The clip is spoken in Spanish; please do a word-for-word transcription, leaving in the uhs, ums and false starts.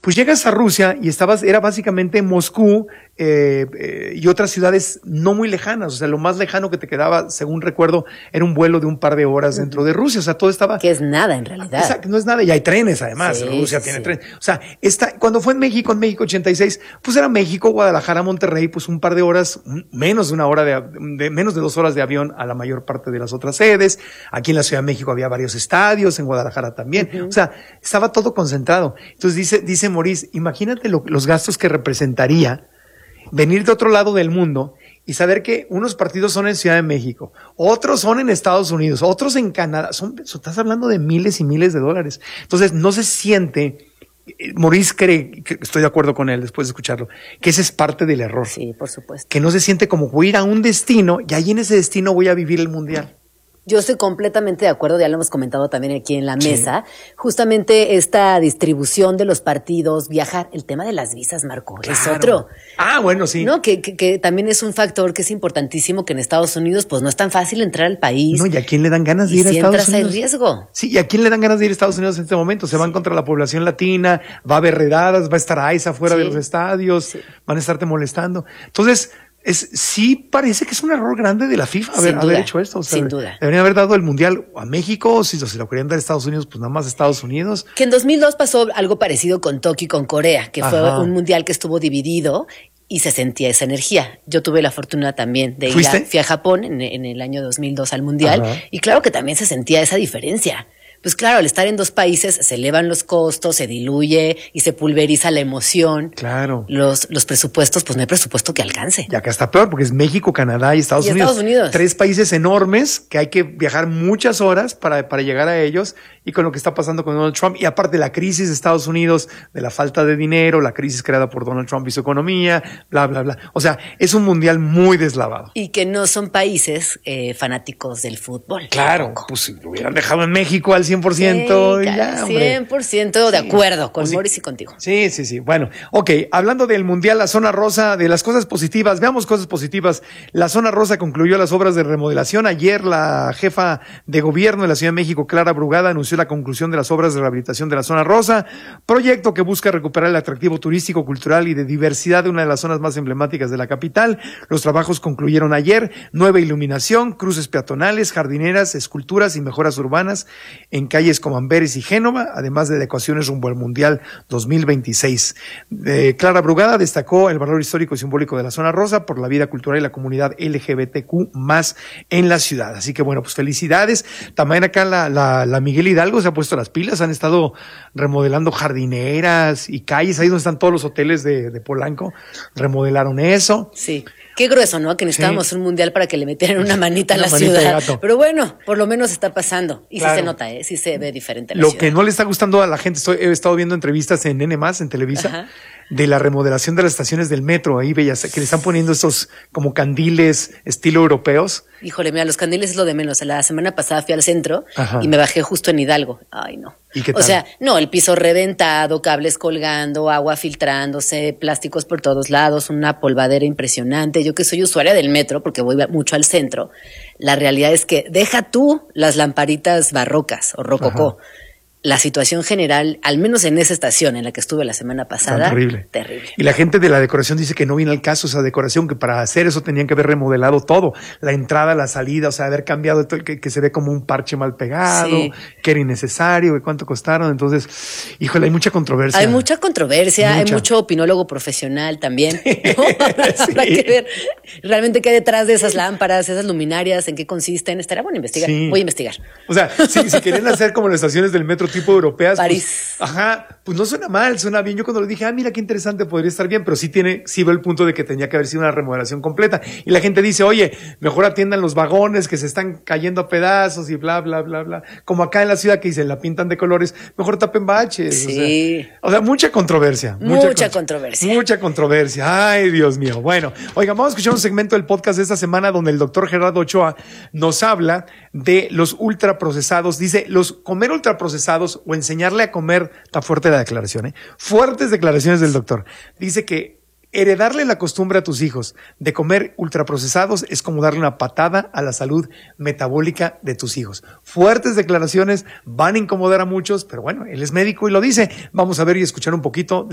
Pues llegas a Rusia y estabas, era básicamente Moscú eh, eh, y otras ciudades no muy lejanas. O sea, lo más lejano que te quedaba, según recuerdo, era un vuelo de un par de horas dentro de Rusia. O sea, todo estaba... Que es nada en realidad. Exacto, no es nada. Y hay trenes además. Sí, Rusia sí, tiene sí. trenes. O sea, esta, cuando fue en México, en México ochenta y seis, pues era México, Guadalajara, Monterrey, pues un par de horas, menos de una hora de, de menos de dos horas de avión a la mayor parte de las otras sedes. Aquí en la Ciudad de México había varios estadios, en Guadalajara también. Uh-huh. O sea, estaba todo concentrado. Entonces dice, dice Maurice, imagínate Lo, los gastos que representaría venir de otro lado del mundo y saber que unos partidos son en Ciudad de México, otros son en Estados Unidos, otros en Canadá. Son, estás hablando de miles y miles de dólares. Entonces no se siente, Maurice cree, que estoy de acuerdo con él después de escucharlo, que ese es parte del error. Sí, por supuesto. Que no se siente como voy a ir a un destino y ahí en ese destino voy a vivir el mundial. Yo estoy completamente de acuerdo, ya lo hemos comentado también aquí en la mesa, sí. Justamente esta distribución de los partidos, viajar, el tema de las visas, Marco, claro. Es otro. Ah, bueno, sí. No, que, que, que también es un factor que es importantísimo, que en Estados Unidos pues no es tan fácil entrar al país. No, ¿y a quién le dan ganas de ir a si Estados entras, Unidos? Hay riesgo. Sí, ¿y a quién le dan ganas de ir a Estados Unidos en este momento? Se sí. van contra la población latina, va a haber redadas, va a estar ICE afuera sí. de los estadios, sí. van a estarte molestando. Entonces... Es, sí parece que es un error grande de la FIFA haber, haber hecho esto. O sea, sin duda. Deberían haber dado el Mundial a México, si se lo querían dar a Estados Unidos, pues nada más a Estados Unidos. Que en dos mil dos pasó algo parecido con Tokio y con Corea, que Ajá. fue un Mundial que estuvo dividido y se sentía esa energía. Yo tuve la fortuna también de ir a, fui a Japón en, en el año dos mil dos al Mundial Ajá. y claro que también se sentía esa diferencia. Pues claro, al estar en dos países se elevan los costos, se diluye y se pulveriza la emoción. Claro. Los, los presupuestos, pues no hay presupuesto que alcance. Y acá está peor porque es México, Canadá y Estados y Unidos. Estados Unidos. Tres países enormes que hay que viajar muchas horas para, para llegar a ellos y con lo que está pasando con Donald Trump. Y aparte la crisis de Estados Unidos, de la falta de dinero, la crisis creada por Donald Trump y su economía, bla, bla, bla. O sea, es un mundial muy deslavado. Y que no son países eh, fanáticos del fútbol. Claro, tampoco. Pues si lo hubieran dejado en México al cien por ciento. Sí, ya, cien por ciento de sí. acuerdo con pues Maurice sí. y contigo. Sí, sí, sí. Bueno, ok, hablando del Mundial, la zona rosa, de las cosas positivas, veamos cosas positivas. La zona rosa concluyó las obras de remodelación. Ayer la jefa de gobierno de la Ciudad de México, Clara Brugada, anunció la conclusión de las obras de rehabilitación de la zona rosa, proyecto que busca recuperar el atractivo turístico, cultural y de diversidad de una de las zonas más emblemáticas de la capital. Los trabajos concluyeron ayer, nueva iluminación, cruces peatonales, jardineras, esculturas y mejoras urbanas en calles como Amberes y Génova, además de adecuaciones rumbo al Mundial dos mil veintiséis. Eh, Clara Brugada destacó el valor histórico y simbólico de la zona rosa por la vida cultural y la comunidad L G B T Q más en la ciudad. Así que bueno, pues felicidades. También acá la, la, la Miguel Hidalgo se ha puesto las pilas, han estado remodelando jardineras y calles, ahí donde están todos los hoteles de, de Polanco, remodelaron eso. Sí. Qué grueso, ¿no? Que necesitábamos sí. un mundial para que le metieran una manita a la una manita ciudad. Pero bueno, por lo menos está pasando. Y claro. sí se nota, ¿eh? Sí se ve diferente la Lo ciudad. que no le está gustando a la gente, estoy, he estado viendo entrevistas en N más, en Televisa, Ajá. de la remodelación de las estaciones del metro, ahí bellas, que le están poniendo estos como candiles estilo europeos. Híjole, mira, los candiles es lo de menos. La semana pasada fui al centro Ajá. y me bajé justo en Hidalgo. Ay, no. ¿Y qué tal? O sea, no, el piso reventado, cables colgando, agua filtrándose, plásticos por todos lados, una polvadera impresionante. Yo que soy usuaria del metro, porque voy mucho al centro, la realidad es que deja tú las lamparitas barrocas o rococó. Ajá. La situación general, al menos en esa estación en la que estuve la semana pasada, terrible. terrible. Y la gente de la decoración dice que no viene al caso esa decoración, que para hacer eso tenían que haber remodelado todo, la entrada, la salida, o sea, haber cambiado todo, que, que se ve como un parche mal pegado, sí. que era innecesario, que cuánto costaron. Entonces, híjole, hay mucha controversia. Hay mucha controversia, mucha. hay mucho opinólogo profesional también. ¿No? sí. Habrá que ver realmente qué hay detrás de esas lámparas, esas luminarias, en qué consisten. Estaría bueno investigar. Sí. Voy a investigar. O sea, si, si querían hacer como las estaciones del metro tipo europeas. París. Pues, ajá, pues no suena mal, suena bien. Yo cuando le dije, ah, mira qué interesante, podría estar bien, pero sí tiene, sí veo el punto de que tenía que haber sido una remodelación completa. Y la gente dice, oye, mejor atiendan los vagones que se están cayendo a pedazos y bla, bla, bla, bla. Como acá en la ciudad que dicen, la pintan de colores, mejor tapen baches. Sí. O sea, o sea mucha controversia. Mucha, mucha controversia. Mucha controversia. Ay, Dios mío. Bueno, oiga, vamos a escuchar un segmento del podcast de esta semana donde el doctor Gerardo Ochoa nos habla de los ultraprocesados. Dice, los comer ultraprocesados o enseñarle a comer, está fuerte la declaración, ¿eh? Fuertes declaraciones del doctor. Dice que heredarle la costumbre a tus hijos de comer ultraprocesados es como darle una patada a la salud metabólica de tus hijos. Fuertes declaraciones, van a incomodar a muchos, pero bueno, él es médico y lo dice. Vamos a ver y escuchar un poquito de